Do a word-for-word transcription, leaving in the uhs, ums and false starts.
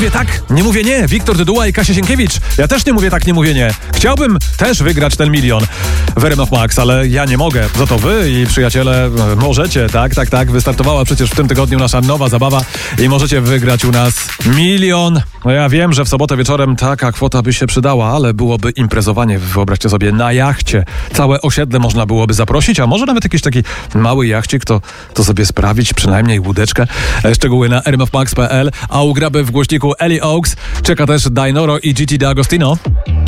mówię tak, nie mówię nie. Wiktor Dyduła i Kasia Sienkiewicz. Ja też nie mówię tak, nie mówię nie. Chciałbym też wygrać ten milion w R M F Max, ale ja nie mogę. Za to wy i przyjaciele możecie, tak, tak, tak. Wystartowała przecież w tym tygodniu nasza nowa zabawa i możecie wygrać u nas milion. No ja wiem, że w sobotę wieczorem taka kwota by się przydała, ale byłoby imprezowanie, wyobraźcie sobie, na jachcie. Całe osiedle można byłoby zaprosić, a może nawet jakiś taki mały jachcik, to, to sobie sprawić, przynajmniej łódeczkę. Szczegóły na r m f max kropka p l, a u graby w głośniku Ellie Oaks czeka też Dainoro i Gigi D'Agostino.